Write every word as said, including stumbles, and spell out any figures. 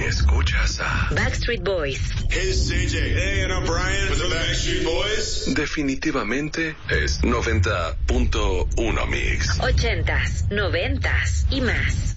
escuchas a Backstreet Boys. Hey, this is C J. Hey, and I'm Brian with the Backstreet Boys. Definitivamente es noventa punto uno Mix. Ochentas, noventas y más.